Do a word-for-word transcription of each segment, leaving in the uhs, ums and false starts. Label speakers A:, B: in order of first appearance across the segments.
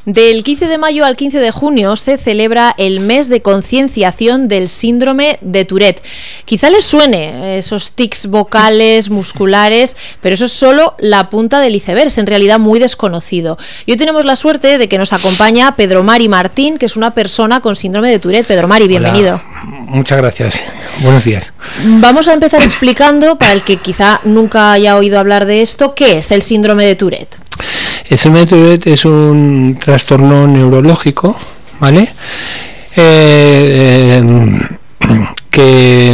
A: Del quince de mayo al quince de junio se celebra el mes de concienciación del síndrome de Tourette. Quizá les suene esos tics vocales, musculares, pero eso es solo la punta del iceberg, es en realidad muy desconocido. Y hoy tenemos la suerte de que nos acompaña Pedro Mari Martín, que es una persona con síndrome de Tourette. Pedro Mari, bienvenido.
B: Hola, muchas gracias. Buenos días.
A: Vamos a empezar explicando, para el que quizá nunca haya oído hablar de esto, ¿qué es el síndrome de Tourette?
B: El síndrome de Tourette es un trastorno neurológico, ¿vale? Eh, eh, que...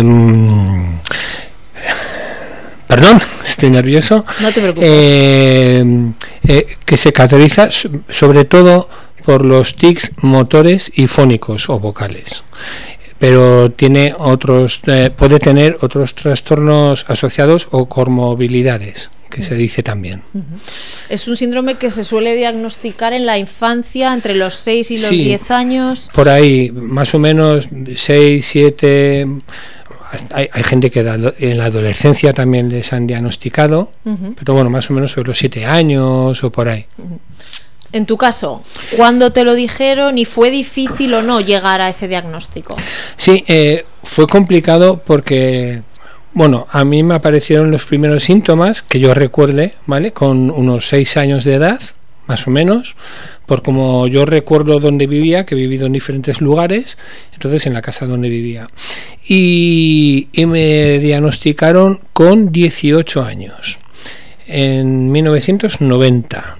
B: Perdón, estoy nervioso.
A: No te preocupes.
B: Eh, eh, que se caracteriza sobre todo por los tics motores y fónicos o vocales. Pero tiene otros, eh, puede tener otros trastornos asociados o comorbilidades, que se dice también.
A: Es un síndrome que se suele diagnosticar en la infancia, entre los seis y los
B: sí,
A: diez años.
B: Por ahí, más o menos seis, siete... Hay, hay gente que en la adolescencia también les han diagnosticado, uh-huh. pero bueno, más o menos sobre los siete años o por ahí.
A: Uh-huh. En tu caso, ¿cuándo te lo dijeron y fue difícil o no llegar a ese diagnóstico?
B: Sí, eh, fue complicado porque... Bueno, a mí me aparecieron los primeros síntomas, que yo recuerde, ¿vale? Con unos seis años de edad, más o menos, por como yo recuerdo dónde vivía, que he vivido en diferentes lugares, entonces en la casa donde vivía. Y, y me diagnosticaron con dieciocho años, en mil novecientos noventa,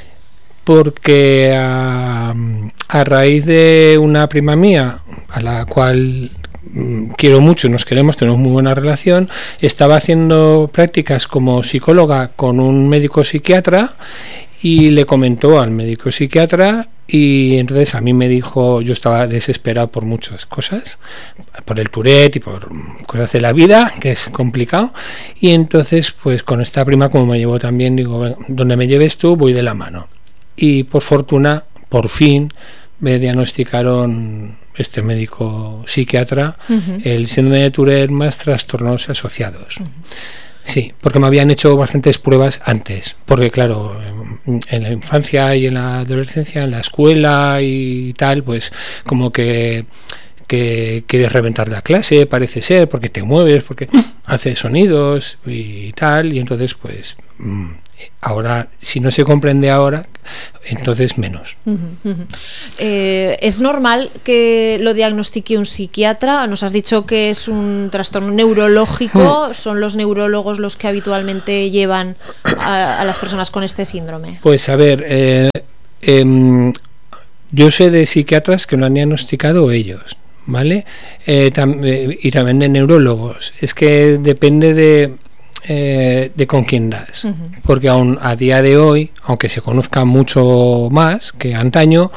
B: porque a, a raíz de una prima mía, a la cual... quiero mucho, nos queremos, tenemos muy buena relación, estaba haciendo prácticas como psicóloga con un médico psiquiatra y le comentó al médico psiquiatra y entonces a mí me dijo, yo estaba desesperado por muchas cosas, por el Tourette y por cosas de la vida, que es complicado, y entonces pues con esta prima, como me llevó también, digo, donde me lleves tú voy de la mano, y por fortuna, por fin me diagnosticaron este médico psiquiatra, uh-huh. el síndrome de Tourette más trastornos asociados. Uh-huh. Sí, porque me habían hecho bastantes pruebas antes, porque claro, en, en la infancia y en la adolescencia, en la escuela y tal, pues como que que quieres reventar la clase, parece ser, porque te mueves, porque haces sonidos y tal, y entonces pues ahora, si no se comprende ahora, entonces menos.
A: Uh-huh, uh-huh. Eh, ¿Es normal que lo diagnostique un psiquiatra? Nos has dicho que es un trastorno neurológico. ¿Son los neurólogos los que habitualmente llevan a, a las personas con este síndrome?
B: Pues a ver, eh, eh, yo sé de psiquiatras que lo han diagnosticado ellos, ¿vale? Eh, tam, eh, y también de neurólogos. Es que depende de... Eh, de con quién das, uh-huh. porque aún a día de hoy, aunque se conozca mucho más que antaño,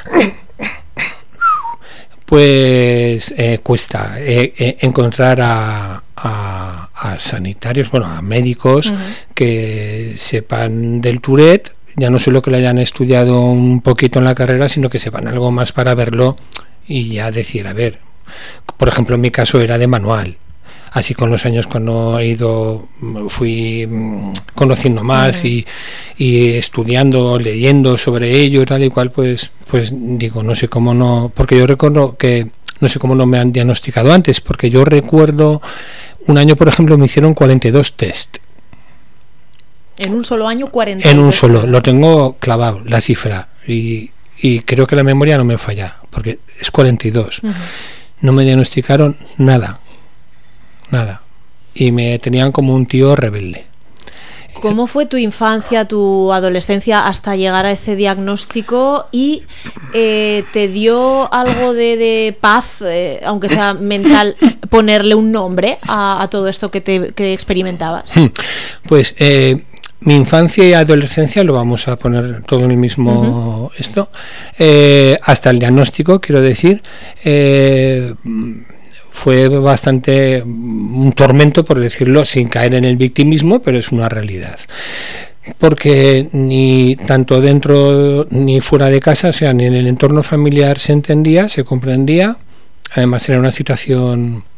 B: pues eh, cuesta eh, eh, encontrar a, a, a sanitarios, bueno, a médicos uh-huh. que sepan del Tourette, ya no solo que lo hayan estudiado un poquito en la carrera, sino que sepan algo más para verlo y ya decir, a ver, por ejemplo, en mi caso era de manual. Así con los años, cuando he ido, fui conociendo más uh-huh. y, y estudiando, leyendo sobre ello, tal y cual, pues, pues digo, no sé cómo no, porque yo recuerdo que no sé cómo no me han diagnosticado antes, porque yo recuerdo un año, por ejemplo, me hicieron cuarenta y dos test.
A: ¿En un solo año cuarenta y dos?
B: En un solo, lo tengo clavado, la cifra, y, y creo que la memoria no me falla, porque es cuarenta y dos. Uh-huh. No me diagnosticaron nada. Nada. Y me tenían como un tío rebelde.
A: ¿Cómo fue tu infancia, tu adolescencia hasta llegar a ese diagnóstico? ¿Y eh, te dio algo de, de paz, eh, aunque sea mental, ponerle un nombre a, a todo esto que, te, que experimentabas?
B: Pues eh, mi infancia y adolescencia, lo vamos a poner todo en el mismo uh-huh. esto, eh, hasta el diagnóstico, quiero decir, eh, fue bastante un tormento, por decirlo, sin caer en el victimismo, pero es una realidad. Porque ni tanto dentro ni fuera de casa, o sea, ni en el entorno familiar se entendía, se comprendía. Además era una situación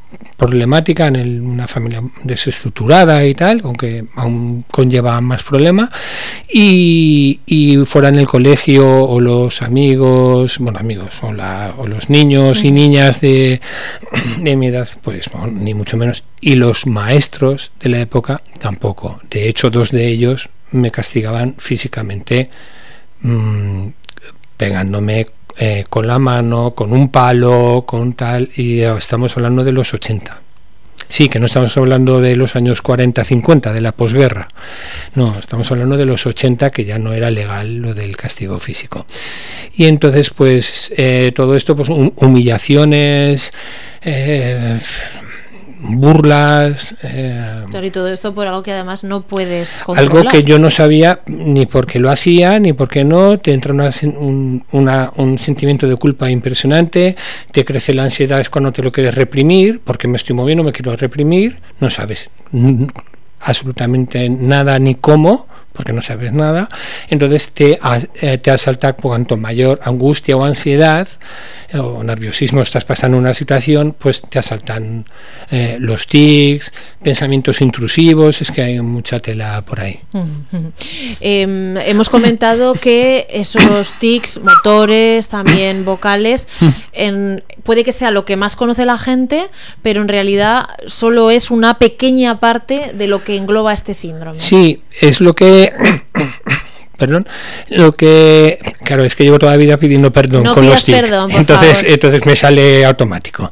B: problemática, en el, una familia desestructurada y tal, aunque aún conlleva más problema, y, y fuera en el colegio o los amigos, bueno, amigos, o, la, o los niños y niñas de, de mi edad, pues no, ni mucho menos, y los maestros de la época tampoco. De hecho, dos de ellos me castigaban físicamente, mmm, pegándome Eh, con la mano, con un palo, con tal, y estamos hablando de los ochenta. Sí, que no estamos hablando de los años cuarenta, cincuenta, de la posguerra. No, estamos hablando de los ochenta, que ya no era legal lo del castigo físico. Y entonces, pues, eh, todo esto, pues, humillaciones, eh, burlas, eh,
A: y todo esto por algo que además no puedes controlar.
B: Algo que yo no sabía ni por qué lo hacía, ni por qué no. Te entra una, un, una, un sentimiento de culpa impresionante, te crece la ansiedad cuando te lo quieres reprimir, porque me estoy moviendo, me quiero reprimir, no sabes absolutamente nada ni cómo, porque no sabes nada. Entonces te, te asalta cuanto mayor angustia o ansiedad o nerviosismo estás pasando una situación, pues te asaltan eh, los tics, pensamientos intrusivos. Es que hay mucha tela por ahí.
A: Uh-huh. eh, hemos comentado que esos tics motores, también vocales, en, puede que sea lo que más conoce la gente, pero en realidad solo es una pequeña parte de lo que engloba este síndrome.
B: Sí, es lo que perdón, lo que, claro, es que llevo toda la vida pidiendo perdón
A: no
B: con los tics,
A: perdón, por
B: entonces,
A: favor.
B: entonces me sale automático.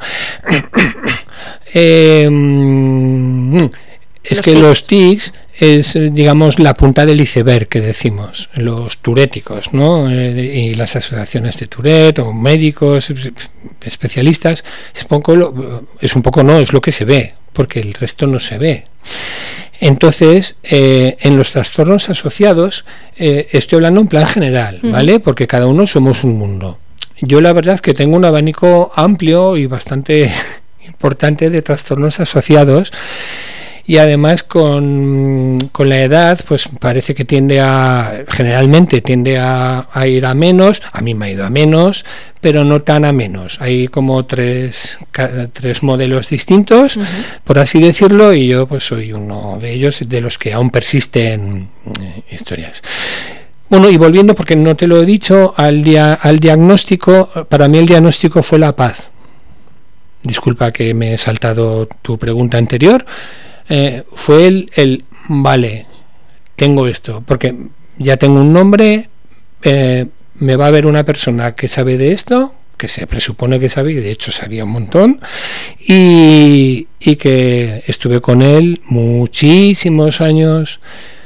B: eh, es los que tics. Los tics es, digamos, la punta del iceberg que decimos, los turéticos, ¿no? Eh, y las asociaciones de Tourette o médicos, especialistas, es un poco, lo, es un poco no, es lo que se ve, porque el resto no se ve. Entonces, eh, en los trastornos asociados, eh, estoy hablando en plan general, ¿vale? Uh-huh. Porque cada uno somos un mundo. Yo la verdad es que tengo un abanico amplio y bastante importante de trastornos asociados, y además con, con la edad, pues parece que tiende a, generalmente tiende a, a ir a menos. A mí me ha ido a menos, pero no tan a menos. Hay como tres, tres modelos distintos, uh-huh. por así decirlo, y yo pues soy uno de ellos, de los que aún persisten eh, historias. Bueno, y volviendo, porque no te lo he dicho, al, dia, al diagnóstico, para mí el diagnóstico fue la paz. Disculpa que me he saltado tu pregunta anterior. Eh, fue el, el, vale, tengo esto, porque ya tengo un nombre, eh, me va a ver una persona que sabe de esto, que se presupone que sabe, y de hecho sabía un montón, y, y que estuve con él muchísimos años,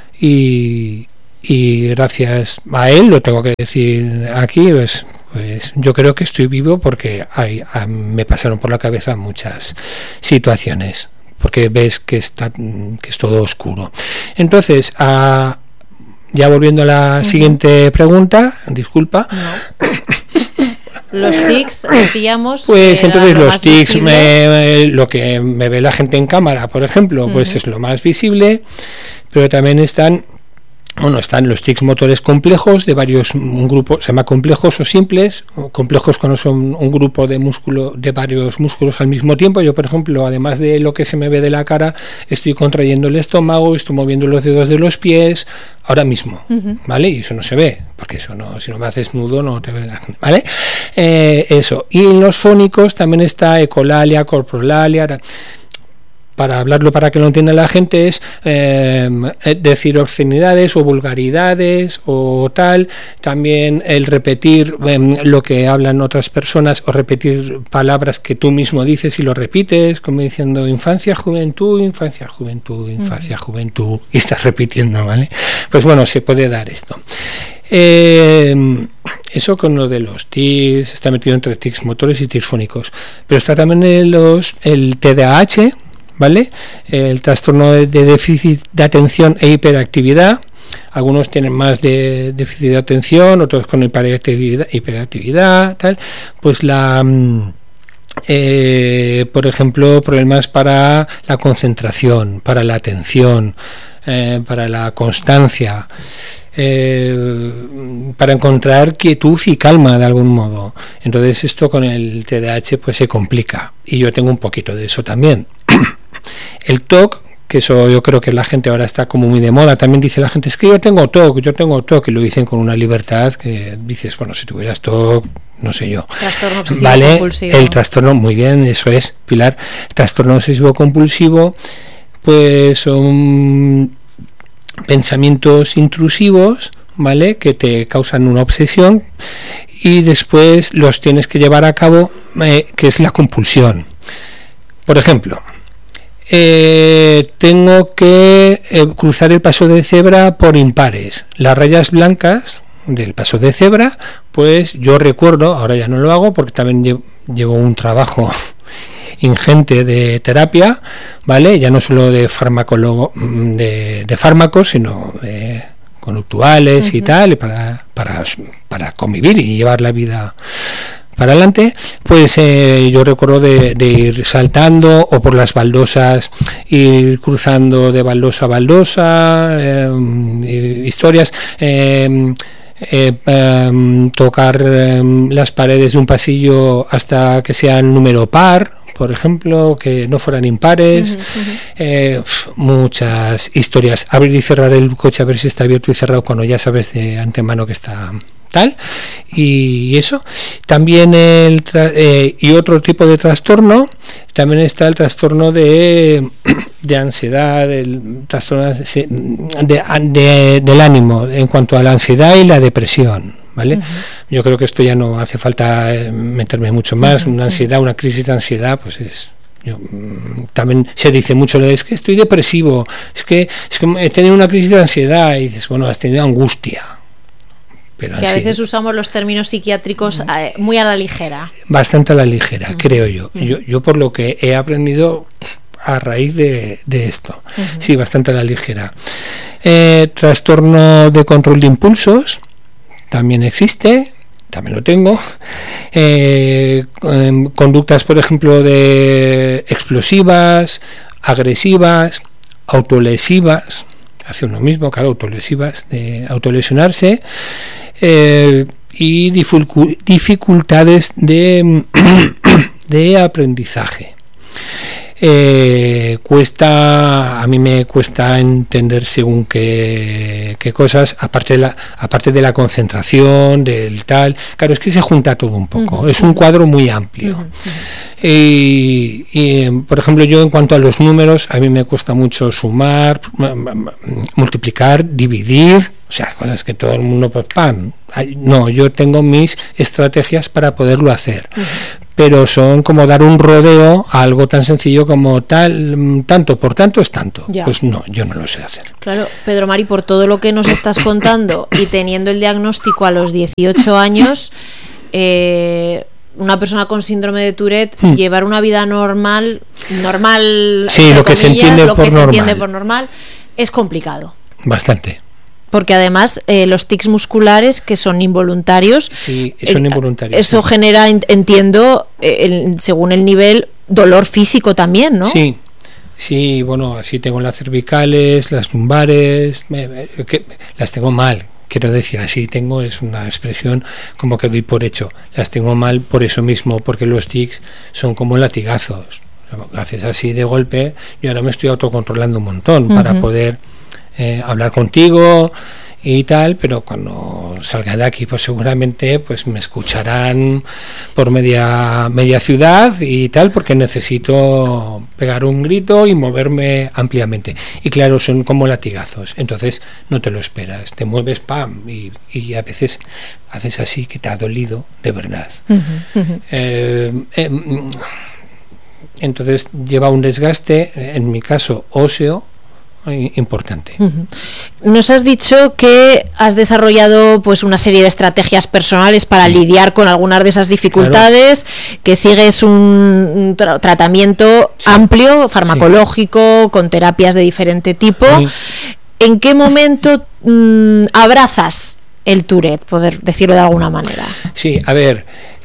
B: y, y gracias a él, lo tengo que decir aquí, pues, pues yo creo que estoy vivo porque hay, a, me pasaron por la cabeza muchas situaciones, porque ves que está, que es todo oscuro. Entonces, a, ya volviendo a la uh-huh. siguiente pregunta, disculpa.
A: No. Los tics, decíamos.
B: Pues entonces los tics, me, lo que me ve la gente en cámara, por ejemplo, uh-huh. pues es lo más visible, pero también están. Bueno, están los tics motores complejos de varios, un grupo, se llama complejos o simples, o complejos cuando son un grupo de músculo, de varios músculos al mismo tiempo. Yo, por ejemplo, además de lo que se me ve de la cara, estoy contrayendo el estómago, estoy moviendo los dedos de los pies, ahora mismo, uh-huh. ¿vale? Y eso no se ve, porque eso no, si no me haces nudo no te ves, ¿vale? Eh, eso. Y en los fónicos también está ecolalia, corprolalia. Para hablarlo para que lo entienda la gente, es eh, decir obscenidades o vulgaridades o tal, también el repetir eh, lo que hablan otras personas o repetir palabras que tú mismo dices y lo repites, como diciendo infancia, juventud, infancia, juventud, infancia, uh-huh. juventud, y estás repitiendo, ¿vale? Pues bueno, se puede dar esto. Eh, eso con lo de los tics, está metido entre tics motores y tics fónicos, pero está también en los, el T D A H, ¿vale? El trastorno de déficit de atención e hiperactividad. Algunos tienen más de déficit de atención, otros con hiperactividad, hiperactividad tal. Pues la, eh, por ejemplo, problemas para la concentración, para la atención, eh, para la constancia, eh, para encontrar quietud y calma de algún modo. Entonces esto con el T D A H pues se complica, y yo tengo un poquito de eso también. El T O C, que eso yo creo que la gente ahora está como muy de moda, también dice la gente, es que yo tengo T O C, yo tengo T O C, y lo dicen con una libertad que dices, bueno, si tuvieras T O C, no sé yo.
A: Trastorno obsesivo
B: vale,
A: compulsivo.
B: El trastorno, muy bien, eso es, Pilar. Trastorno obsesivo compulsivo, pues son pensamientos intrusivos, ¿vale?, que te causan una obsesión y después los tienes que llevar a cabo, eh, que es la compulsión. Por ejemplo, eh, tengo que eh, cruzar el paso de cebra por impares. Las rayas blancas del paso de cebra, pues yo recuerdo, ahora ya no lo hago porque también llevo, llevo un trabajo ingente de terapia, ¿vale? Ya no solo de farmacólogo, de, de fármacos, sino de conductuales, uh-huh, y tal, para, para, para convivir y llevar la vida para adelante. Pues eh, yo recuerdo de, de ir saltando, o por las baldosas, ir cruzando de baldosa a baldosa, eh, historias, eh, Eh, eh, tocar eh, las paredes de un pasillo hasta que sean número par, por ejemplo, que no fueran impares. Uh-huh, uh-huh. Eh, pf, muchas historias. Abrir y cerrar el coche a ver si está abierto y cerrado cuando ya sabes de antemano que está tal, y eso. También el tra- eh, y otro tipo de trastorno, también está el trastorno de, de ansiedad, el trastorno de, de, de, del ánimo, en cuanto a la ansiedad y la depresión, ¿vale? Uh-huh. Yo creo que esto ya no hace falta meterme mucho más. Uh-huh. Una ansiedad, una crisis de ansiedad, pues es... Yo, también se dice mucho, es que estoy depresivo, es que, es que he tenido una crisis de ansiedad, y dices, bueno, has tenido angustia. Pero
A: que a veces usamos los términos psiquiátricos eh, muy a la ligera.
B: Bastante a la ligera, uh-huh, creo yo.
A: Uh-huh.
B: yo. Yo por lo que he aprendido a raíz de, de esto. Uh-huh. Sí, bastante a la ligera. Eh, trastorno de control de impulsos también existe, también lo tengo. Eh, eh, conductas, por ejemplo, de explosivas, agresivas, autolesivas, hace uno mismo, claro, autolesivas, de autolesionarse. Eh, y dificu- dificultades de, de aprendizaje. Eh, cuesta, a mí me cuesta entender según qué, qué cosas, aparte de la, aparte de la concentración, del tal, claro, es que se junta todo un poco, uh-huh, es un cuadro muy amplio. Uh-huh, uh-huh. Y, y, por ejemplo, yo en cuanto a los números, a mí me cuesta mucho sumar, multiplicar, dividir, o sea, cosas que todo el mundo, pues, ¡pam! No, yo tengo mis estrategias para poderlo hacer. Uh-huh. Pero son como dar un rodeo a algo tan sencillo como tal, tanto por tanto es tanto. Ya. Pues no, yo no lo sé hacer.
A: Claro, Pedro Mari, por todo lo que nos estás contando y teniendo el diagnóstico a los dieciocho años, eh, una persona con síndrome de Tourette, hmm. llevar una vida normal, normal,
B: sí, lo que comillas, se entiende
A: lo
B: por
A: que
B: normal.
A: se entiende por normal, es complicado.
B: Bastante.
A: Porque además eh, los tics musculares, que son involuntarios,
B: sí, son involuntarios,
A: eh, eso
B: sí.
A: genera, entiendo, eh, el, según el nivel, dolor físico también, ¿no?
B: Sí, sí, bueno, así tengo las cervicales, las lumbares, me, me, que, las tengo mal, quiero decir, así tengo, es una expresión como que doy por hecho, las tengo mal por eso mismo, porque los tics son como latigazos, haces así de golpe, y ahora me estoy autocontrolando un montón, uh-huh, para poder... Eh, hablar contigo y tal, pero cuando salga de aquí pues seguramente pues me escucharán por media media ciudad y tal, porque necesito pegar un grito y moverme ampliamente, y claro, son como latigazos, entonces no te lo esperas, te mueves, pam, y, y a veces haces así que te ha dolido de verdad. Uh-huh, uh-huh. Eh, eh, entonces lleva un desgaste, en mi caso óseo, importante.
A: Uh-huh. Nos has dicho que has desarrollado pues una serie de estrategias personales para sí. lidiar con algunas de esas dificultades, claro. que sigues un, un tra- tratamiento sí. amplio, farmacológico, sí. con terapias de diferente tipo. Sí. ¿En qué momento mmm, abrazas el Tourette, poder decirlo de alguna manera.
B: Sí, a ver,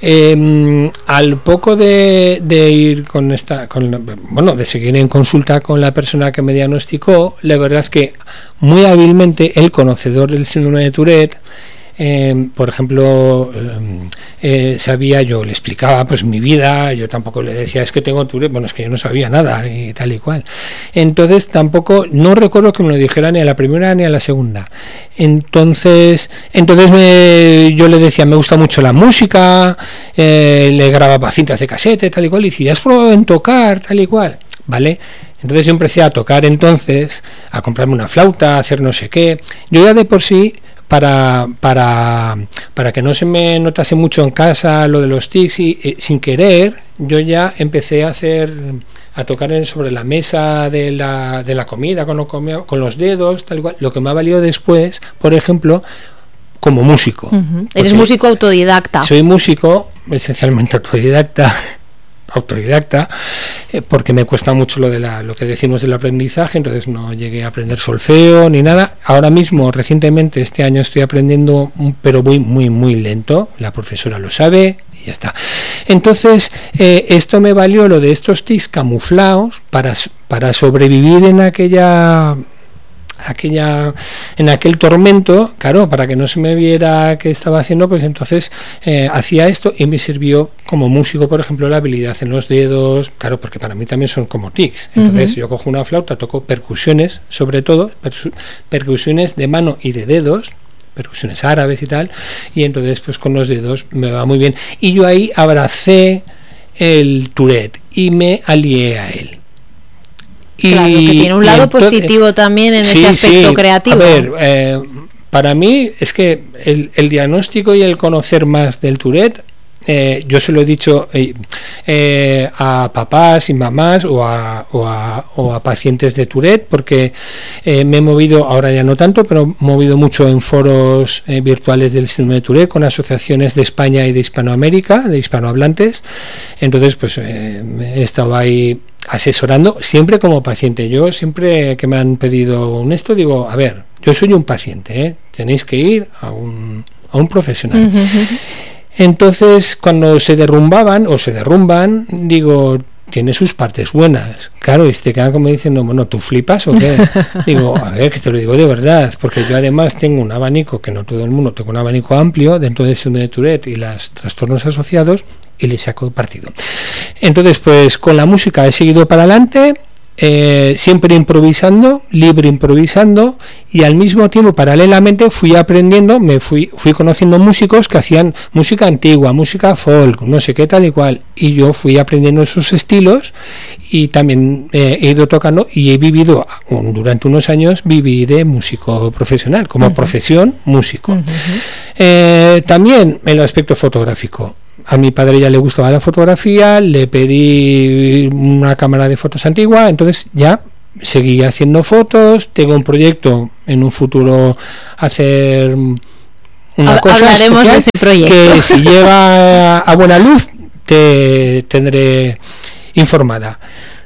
B: eh, al poco de, de ir con esta, con, bueno, de seguir en consulta con la persona que me diagnosticó, la verdad es que muy hábilmente el conocedor del síndrome de Tourette, Eh, por ejemplo, eh, eh, sabía, yo le explicaba pues mi vida, yo tampoco le decía es que tengo Tourette, bueno, es que yo no sabía nada y tal y cual. Entonces tampoco, no recuerdo que me lo dijera ni a la primera ni a la segunda. Entonces, entonces me, yo le decía, me gusta mucho la música, eh, le grababa cintas de casete, tal y cual, y decía, ¿has probado en tocar, tal y cual? ¿Vale? Entonces yo empecé a tocar entonces, a comprarme una flauta, a hacer no sé qué. Yo ya de por sí, para para para que no se me notase mucho en casa lo de los tics, y eh, sin querer yo ya empecé a hacer a tocar en, sobre la mesa de la de la comida con, lo comía, con los dedos, tal cual, lo que me ha valido después, por ejemplo, como músico.
A: Uh-huh. Eres músico autodidacta.
B: Soy músico esencialmente autodidacta. autodidacta eh, porque me cuesta mucho lo de la lo que decimos del aprendizaje, entonces no llegué a aprender solfeo ni nada. Ahora mismo, recientemente, este año estoy aprendiendo, pero muy muy muy lento, la profesora lo sabe y ya está. Entonces eh, esto me valió, lo de estos tics camuflados, para, para sobrevivir en aquella aquella en aquel tormento, claro, para que no se me viera qué estaba haciendo, pues entonces eh, hacía esto, y me sirvió como músico, por ejemplo, la habilidad en los dedos, claro, porque para mí también son como tics. Entonces uh-huh. yo cojo una flauta, toco percusiones, sobre todo percu- percusiones de mano y de dedos, percusiones árabes y tal, y entonces pues con los dedos me va muy bien, y yo ahí abracé el Tourette y me alié a él.
A: Y, claro, que tiene un lado entonces, positivo también en sí, ese aspecto
B: sí.
A: creativo.
B: A ver, eh, para mí es que el, el diagnóstico y el conocer más del Tourette, eh, yo se lo he dicho eh, eh, a papás y mamás o a, o a, o a pacientes de Tourette, porque eh, me he movido, ahora ya no tanto, pero he movido mucho en foros eh, virtuales del síndrome de Tourette con asociaciones de España y de Hispanoamérica, de hispanohablantes. Entonces pues eh, he estado ahí asesorando, siempre como paciente. Yo siempre que me han pedido un esto, digo, a ver, yo soy un paciente, ¿eh? Tenéis que ir a un, a un profesional. Uh-huh. Entonces, cuando se derrumbaban o se derrumban, digo, tiene sus partes buenas. Claro, y te quedan como diciendo, bueno, ¿tú flipas o qué? Digo, a ver, que te lo digo de verdad, porque yo además tengo un abanico, que no todo el mundo, tengo un abanico amplio dentro del síndrome de Tourette y los trastornos asociados, y le saco partido. Entonces, pues con la música he seguido para adelante, eh, siempre improvisando, libre improvisando, y al mismo tiempo, paralelamente, fui aprendiendo, me fui, fui conociendo músicos que hacían música antigua, música folk, no sé qué tal y cual, y yo fui aprendiendo esos estilos, y también eh, he ido tocando, y he vivido, durante unos años, viví de músico profesional, como uh-huh. profesión, músico. Uh-huh. Eh, también en el aspecto fotográfico. A mi padre ya le gustaba la fotografía, le pedí una cámara de fotos antigua, entonces ya seguí haciendo fotos. Tengo un proyecto en un futuro hacer una cosa
A: hablaremos de ese proyecto,
B: que si llega a buena luz te tendré informada.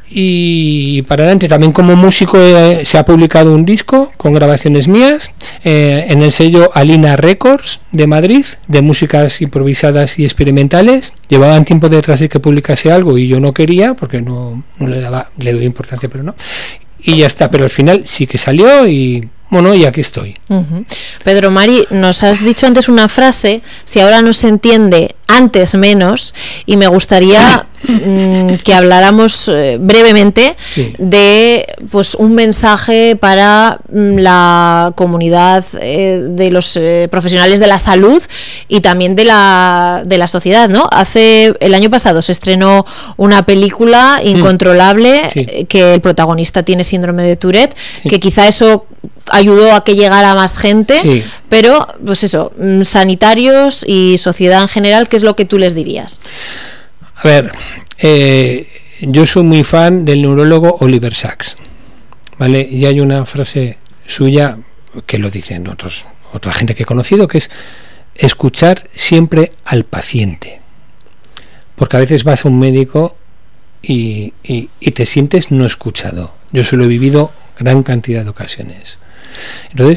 B: Y para adelante también como músico eh, se ha publicado un disco con grabaciones mías eh, en el sello Alina Records de Madrid, de músicas improvisadas y experimentales. Llevaban tiempo detrás de que publicase algo y yo no quería porque no, no le daba, le doy importancia, pero no, y ya está, pero al final sí que salió y bueno, y aquí estoy.
A: Uh-huh. Pedro Mari, nos has dicho antes una frase, si ahora no se entiende, antes menos, y me gustaría mm, que habláramos eh, brevemente sí. de pues un mensaje para mm, la comunidad eh, de los eh, profesionales de la salud y también de la de la sociedad, ¿no? Hace el año pasado se estrenó una película Incontrolable, sí. eh, que el protagonista tiene síndrome de Tourette, sí. que quizá eso ayudó a que llegara más gente, sí. pero pues eso, sanitarios y sociedad en general, ¿qué es lo que tú les dirías?
B: A ver, eh, yo soy muy fan del neurólogo Oliver Sacks, ¿vale? Y hay una frase suya que lo dicen otros, otra gente que he conocido, que es escuchar siempre al paciente, porque a veces vas a un médico y, y, y te sientes no escuchado. Yo se lo he vivido gran cantidad de ocasiones. Entonces,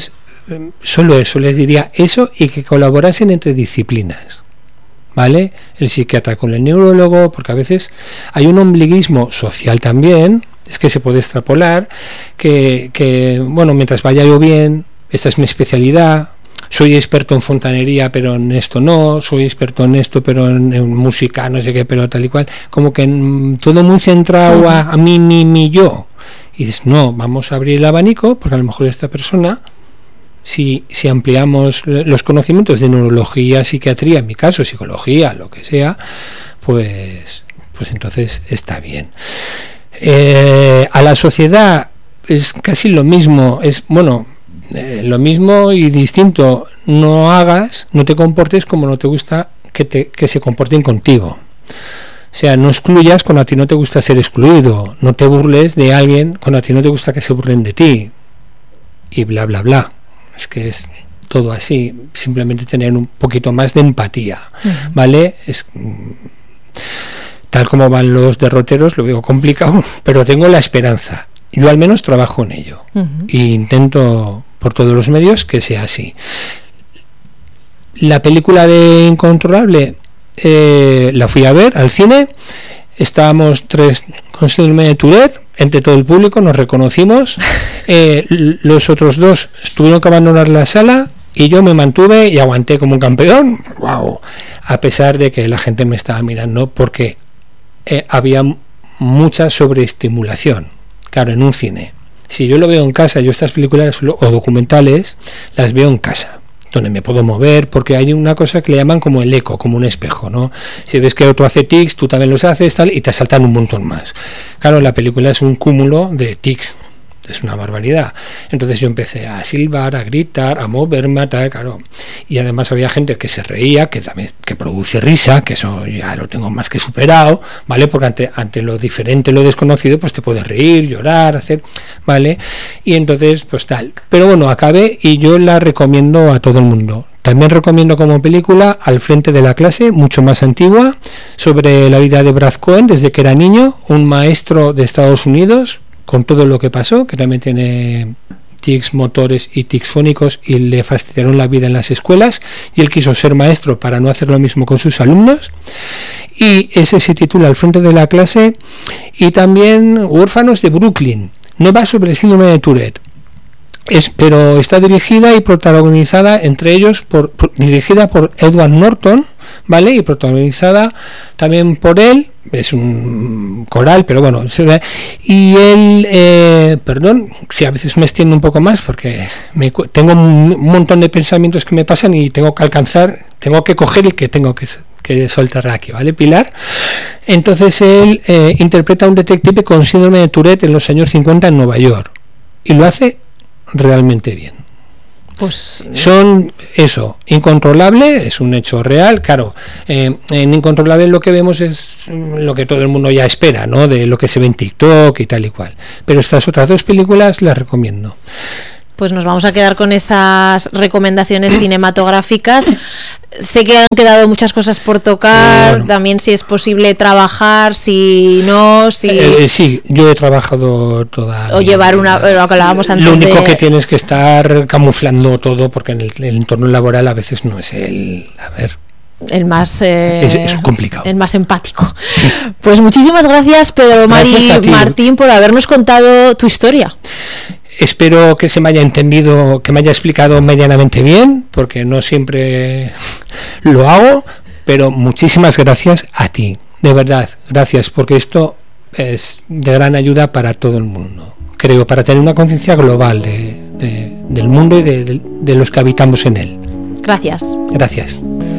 B: solo eso, les diría eso y que colaborasen entre disciplinas, ¿vale? El psiquiatra con el neurólogo, porque a veces hay un ombliguismo social también, es que se puede extrapolar, que, que bueno, mientras vaya yo bien, esta es mi especialidad, soy experto en fontanería, pero en esto no, soy experto en esto, pero en, en música, no sé qué, pero tal y cual, como que en, todo muy centrado a, a mí, mi, mi, yo. Y dices, no, vamos a abrir el abanico, porque a lo mejor esta persona, si, si ampliamos los conocimientos de neurología, psiquiatría, en mi caso, psicología, lo que sea, pues, pues entonces está bien. Eh, a la sociedad es casi lo mismo, es, bueno, Eh, lo mismo y distinto. No hagas, no te comportes como no te gusta que, te, que se comporten contigo. O sea, no excluyas cuando a ti no te gusta ser excluido, no te burles de alguien cuando a ti no te gusta que se burlen de ti, y bla bla bla. Es que es todo así, simplemente tener un poquito más de empatía, uh-huh. ¿Vale? Es tal como van los derroteros, lo veo complicado, pero tengo la esperanza. Yo al menos trabajo en ello, uh-huh. E intento por todos los medios que sea así. La película de Incontrolable eh, la fui a ver al cine, estábamos tres con síndrome de Tourette, entre todo el público nos reconocimos, eh, los otros dos tuvieron que abandonar la sala y yo me mantuve y aguanté como un campeón, wow, a pesar de que la gente me estaba mirando porque eh, había mucha sobreestimulación. Claro, en un cine. Si yo lo veo en casa, yo estas películas o documentales las veo en casa, donde me puedo mover, porque hay una cosa que le llaman como el eco, como un espejo, ¿no? Si ves que otro hace tics, tú también los haces, tal, y te asaltan un montón más. Claro, la película es un cúmulo de tics, es una barbaridad. Entonces yo empecé a silbar, a gritar, a moverme, a tal, claro. Y además había gente que se reía, que también que produce risa, que eso ya lo tengo más que superado, ¿vale? Porque ante, ante lo diferente, lo desconocido, pues te puedes reír, llorar, hacer, ¿vale? Y entonces, pues tal. Pero bueno, acabé y yo la recomiendo a todo el mundo. También recomiendo como película Al frente de la clase, mucho más antigua, sobre la vida de Brad Cohen desde que era niño, un maestro de Estados Unidos, con todo lo que pasó, que también tiene tics motores y tics fónicos y le fastidiaron la vida en las escuelas y él quiso ser maestro para no hacer lo mismo con sus alumnos, y ese se titula Al frente de la clase. Y también Huérfanos de Brooklyn, no va sobre el síndrome de Tourette, es, pero está dirigida y protagonizada entre ellos por, por dirigida por Edward Norton, ¿vale? Y protagonizada también por él, es un coral, pero bueno, y él, eh, perdón, si a veces me extiendo un poco más porque me, tengo un montón de pensamientos que me pasan y tengo que alcanzar, tengo que coger el que tengo que, que soltar aquí, ¿vale, Pilar? Entonces él eh, interpreta a un detective con síndrome de Tourette en los años cincuenta en Nueva York, y lo hace realmente bien.
A: Pues
B: son eso, Incontrolable es un hecho real, claro, eh, en Incontrolable lo que vemos es lo que todo el mundo ya espera, ¿no? De lo que se ve en TikTok y tal y cual, pero estas otras dos películas las recomiendo.
A: Pues nos vamos a quedar con esas recomendaciones cinematográficas. Sé que han quedado muchas cosas por tocar, bueno. También si es posible trabajar, si no, si...
B: Eh, eh, sí, yo he trabajado toda...
A: O llevar una... Lo que hablábamos antes.
B: Lo único
A: de...
B: que tienes que estar camuflando todo, porque en el, el entorno laboral a veces no es el... A ver...
A: el más eh,
B: es, es complicado,
A: el más empático.
B: Sí.
A: Pues muchísimas gracias, Pedro Mari Martín, por habernos contado tu historia.
B: Espero que se me haya entendido, que me haya explicado medianamente bien, porque no siempre lo hago, pero muchísimas gracias a ti, de verdad, gracias, porque esto es de gran ayuda para todo el mundo, creo, para tener una conciencia global de, de, del mundo y de, de, de los que habitamos en él.
A: Gracias.
B: Gracias.